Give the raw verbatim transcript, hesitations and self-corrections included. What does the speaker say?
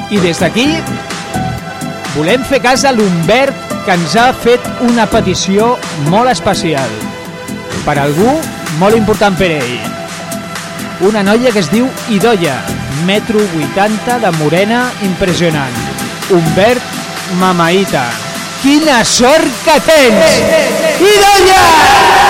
I des d'aquí volem fer cas a l'Humbert, que ens ha fet una petició molt especial. Per algú molt important per ell. Una noia que es diu Idoia, metro vuitanta, de morena, impressionant. Humbert Mamaita. Quina sort que tens! Idoia!